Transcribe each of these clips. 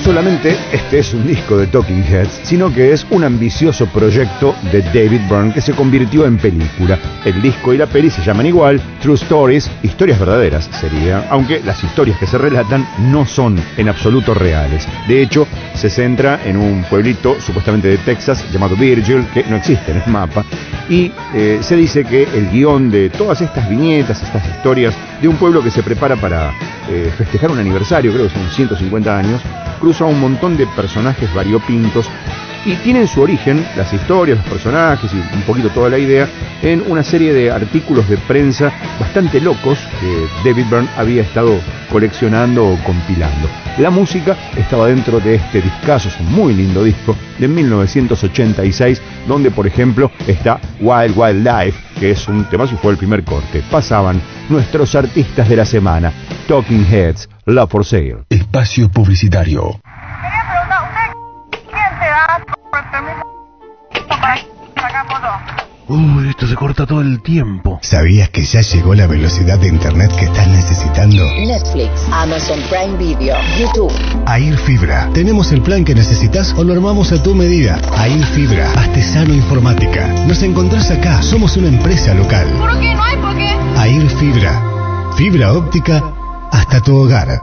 solamente este es un disco de Talking Heads, sino que es un ambicioso proyecto de David Byrne que se convirtió en película. El disco y la peli se llaman igual, True Stories, historias verdaderas sería, aunque las historias que se relatan no son en absoluto reales. De hecho, se centra en un pueblito supuestamente de Texas llamado Virgil, que no existe en el mapa, y se dice que el guión de todas estas viñetas, estas historias de un pueblo que se prepara para festejar un aniversario, creo que son 150 años, cruza un montón de personajes variopintos y tienen su origen, las historias, los personajes y un poquito toda la idea, en una serie de artículos de prensa bastante locos que David Byrne había estado coleccionando o compilando. La música estaba dentro de este discazo, es un muy lindo disco de 1986, donde por ejemplo está Wild Wild Life, que es un tema, si fue el primer corte. Pasaban nuestros artistas de la semana, Talking Heads, Love for Sale. Espacio publicitario. Quería preguntar, ¿usted quién te da por permiso para sacar fotos? Esto se corta todo el tiempo. ¿Sabías que ya llegó la velocidad de internet que estás necesitando? Netflix, Amazon Prime Video, YouTube. AIR Fibra. Tenemos el plan que necesitas o lo armamos a tu medida. AIR Fibra. Artesano Informática. Nos encontrás acá. Somos una empresa local. ¿Por qué? ¿No hay por qué? AIR Fibra. Fibra óptica hasta tu hogar.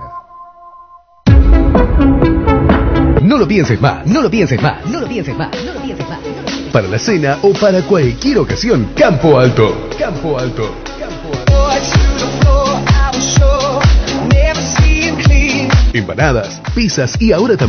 No lo pienses más, no lo pienses más, no lo pienses más, no lo pienses más. Para la cena o para cualquier ocasión, Campo Alto. Campo Alto. Campo Alto. Empanadas, pizzas y ahora también